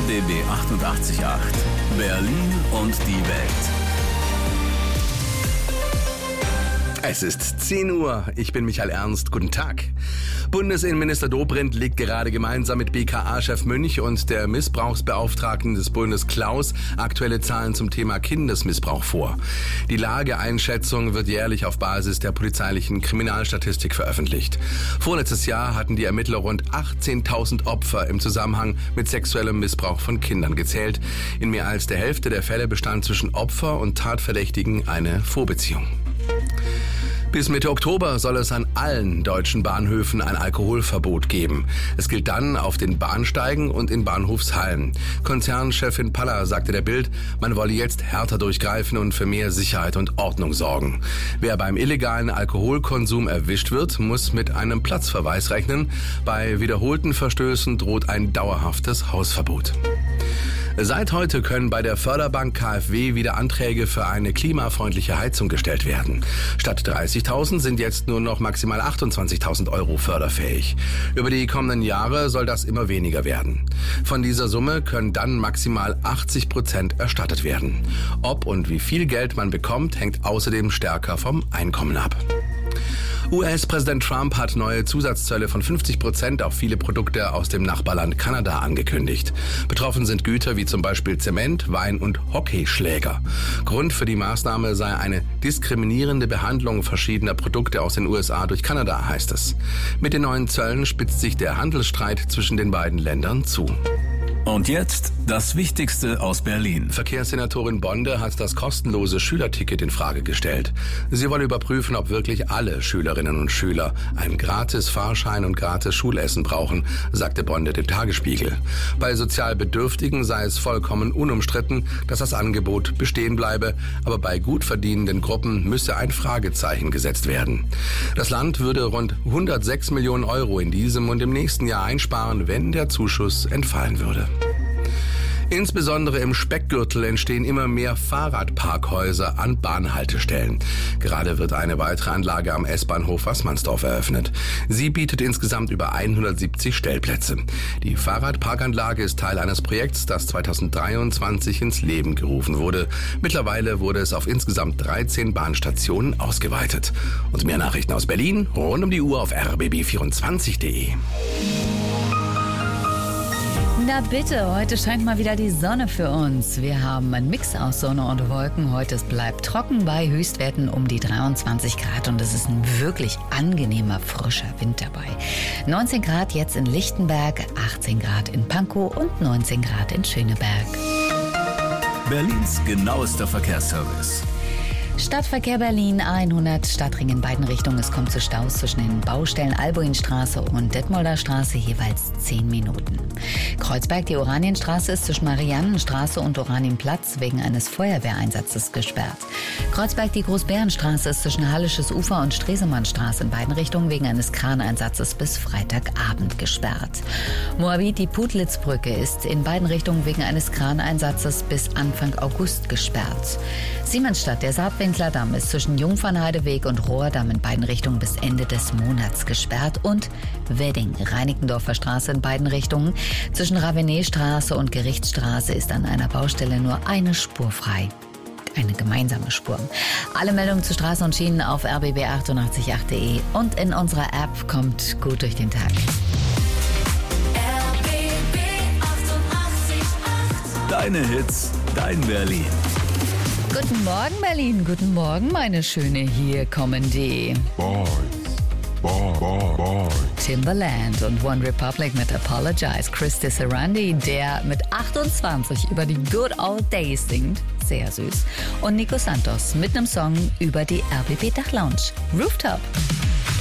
RBB 88.8 Berlin und die Welt. Es ist 10 Uhr. Ich bin Michael Ernst. Guten Tag. Bundesinnenminister Dobrindt legt gerade gemeinsam mit BKA-Chef Münch und der Missbrauchsbeauftragten des Bundes Klaus aktuelle Zahlen zum Thema Kindesmissbrauch vor. Die Lageeinschätzung wird jährlich auf Basis der polizeilichen Kriminalstatistik veröffentlicht. Vorletztes Jahr hatten die Ermittler rund 18.000 Opfer im Zusammenhang mit sexuellem Missbrauch von Kindern gezählt. In mehr als der Hälfte der Fälle bestand zwischen Opfer und Tatverdächtigen eine Vorbeziehung. Bis Mitte Oktober soll es an allen deutschen Bahnhöfen ein Alkoholverbot geben. Es gilt dann auf den Bahnsteigen und in Bahnhofshallen. Konzernchefin Paller sagte der Bild, man wolle jetzt härter durchgreifen und für mehr Sicherheit und Ordnung sorgen. Wer beim illegalen Alkoholkonsum erwischt wird, muss mit einem Platzverweis rechnen. Bei wiederholten Verstößen droht ein dauerhaftes Hausverbot. Seit heute können bei der Förderbank KfW wieder Anträge für eine klimafreundliche Heizung gestellt werden. Statt 30.000 sind jetzt nur noch maximal 28.000 Euro förderfähig. Über die kommenden Jahre soll das immer weniger werden. Von dieser Summe können dann maximal 80% erstattet werden. Ob und wie viel Geld man bekommt, hängt außerdem stärker vom Einkommen ab. US-Präsident Trump hat neue Zusatzzölle von 50% auf viele Produkte aus dem Nachbarland Kanada angekündigt. Betroffen sind Güter wie zum Beispiel Zement, Wein und Hockeyschläger. Grund für die Maßnahme sei eine diskriminierende Behandlung verschiedener Produkte aus den USA durch Kanada, heißt es. Mit den neuen Zöllen spitzt sich der Handelsstreit zwischen den beiden Ländern zu. Und jetzt das Wichtigste aus Berlin. Verkehrssenatorin Bonde hat das kostenlose Schülerticket in Frage gestellt. Sie wolle überprüfen, ob wirklich alle Schülerinnen und Schüler einen gratis Fahrschein und gratis Schulessen brauchen, sagte Bonde dem Tagesspiegel. Bei sozial Bedürftigen sei es vollkommen unumstritten, dass das Angebot bestehen bleibe, aber bei gut verdienenden Gruppen müsse ein Fragezeichen gesetzt werden. Das Land würde rund 106 Millionen Euro in diesem und im nächsten Jahr einsparen, wenn der Zuschuss entfallen würde. Insbesondere im Speckgürtel entstehen immer mehr Fahrradparkhäuser an Bahnhaltestellen. Gerade wird eine weitere Anlage am S-Bahnhof Waßmannsdorf eröffnet. Sie bietet insgesamt über 170 Stellplätze. Die Fahrradparkanlage ist Teil eines Projekts, das 2023 ins Leben gerufen wurde. Mittlerweile wurde es auf insgesamt 13 Bahnstationen ausgeweitet. Und mehr Nachrichten aus Berlin rund um die Uhr auf rbb24.de. Na bitte, heute scheint mal wieder die Sonne für uns. Wir haben einen Mix aus Sonne und Wolken. Heute bleibt trocken bei Höchstwerten um die 23 Grad und es ist ein wirklich angenehmer, frischer Wind dabei. 19 Grad jetzt in Lichtenberg, 18 Grad in Pankow und 19 Grad in Schöneberg. Berlins genauester Verkehrsservice. Stadtverkehr Berlin 100 Stadtring in beiden Richtungen. Es kommt zu Staus zwischen den Baustellen Albuinstraße und Detmolder Straße, jeweils 10 Minuten. Kreuzberg, die Oranienstraße ist zwischen Mariannenstraße und Oranienplatz wegen eines Feuerwehreinsatzes gesperrt. Kreuzberg, die Großbärenstraße ist zwischen Hallisches Ufer und Stresemannstraße in beiden Richtungen wegen eines Kraneinsatzes bis Freitagabend gesperrt. Moabit, die Putlitz-Brücke ist in beiden Richtungen wegen eines Kraneinsatzes bis Anfang August gesperrt. Siemensstadt, der Saatwinkler-Damm ist zwischen Jungfernheideweg und Rohrdamm in beiden Richtungen bis Ende des Monats gesperrt und Wedding, Reinickendorfer Straße in beiden Richtungen. Zwischen Ravenetstraße und Gerichtsstraße ist an einer Baustelle nur eine Spur frei. Eine gemeinsame Spur. Alle Meldungen zu Straßen und Schienen auf rbb888.de und in unserer App. Kommt gut durch den Tag. RBB 88.8 Deine Hits, dein Berlin. Guten Morgen, Berlin. Guten Morgen, meine Schöne. Hier kommen die Boys. Timbaland und One Republic mit Apologize. Chris Disarandi, der mit 28 über die Good Old Days singt. Sehr süß. Und Nico Santos mit einem Song über die RBB Dachlounge. Rooftop.